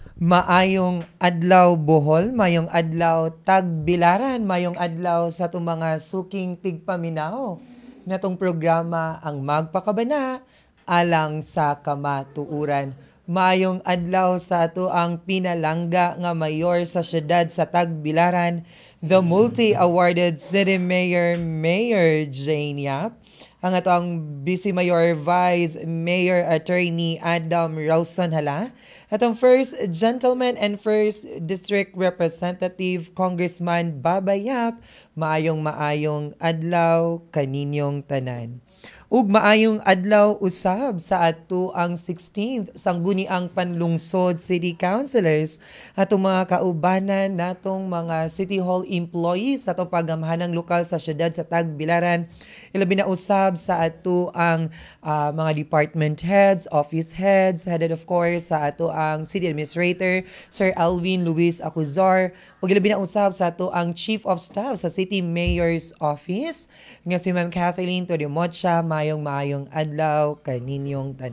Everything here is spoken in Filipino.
Maayong adlaw Bohol, mayong adlaw Tagbilaran, mayong adlaw sa itong mga suking tigpaminaw. Natong programa ang Magpakabana alang sa kamatuuran. Mayong adlaw sa ato ang pinalangga nga mayor sa syudad sa Tagbilaran, the multi-awarded city mayor, Mayor Jane Yap, ang ato ang Vice Mayor Vice Mayor Attorney Adam Ralston Hala, atong First Gentleman and First District Representative Congressman Babayap, maayong adlaw kaninyong tanan. Ug maayong adlaw usab sa ato ang 16th sangguniang panlungsod city councilors atong mga kaubanan natong mga City Hall employees sa atong pagamhanang lokal sa syudad sa Tagbilaran. Ilabi na usab sa ato ang mga department heads, office heads, headed of course sa ato ang city administrator Sir Alvin Luis Acuzar, ug ilabi na usab sa ato ang chief of staff sa city mayor's office nga si Ma'am Kathleen Todemocha. Maayong adlaw kaninyong tanan.